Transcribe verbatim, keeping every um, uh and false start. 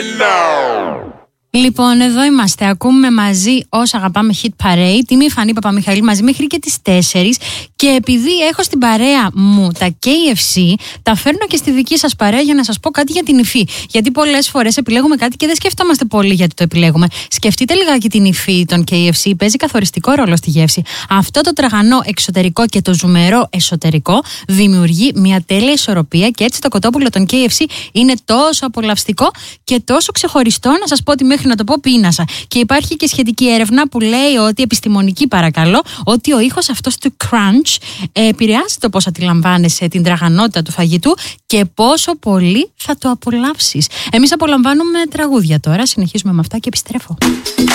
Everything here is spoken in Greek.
Λοιπόν, εδώ είμαστε. Ακούμε μαζί όσα αγαπάμε Hit Parade. Είμαι η Φανή Παπαμιχαήλ μαζί μέχρι και τις τέσσερις. Και επειδή έχω στην παρέα μου τα κέι εφ σι, τα φέρνω και στη δική σας παρέα για να σας πω κάτι για την υφή. Γιατί πολλές φορές επιλέγουμε κάτι και δεν σκεφτόμαστε πολύ γιατί το επιλέγουμε. Σκεφτείτε λιγάκι την υφή των κέι εφ σι, παίζει καθοριστικό ρόλο στη γεύση. Αυτό το τραγανό εξωτερικό και το ζουμερό εσωτερικό δημιουργεί μια τέλεια ισορροπία και έτσι το κοτόπουλο των κέι εφ σι είναι τόσο απολαυστικό και τόσο ξεχωριστό, να σας πω ότι μέχρι να το πω πείνασα. Και υπάρχει και σχετική έρευνα που λέει ότι, επιστημονική παρακαλώ, ότι ο ήχος αυτός του crunch ε, επηρεάζει το πώς αντιλαμβάνεσαι την τραγανότητα του φαγητού και πόσο πολύ θα το απολαύσεις. Εμείς απολαμβάνουμε τραγούδια τώρα, συνεχίζουμε με αυτά και επιστρέφω.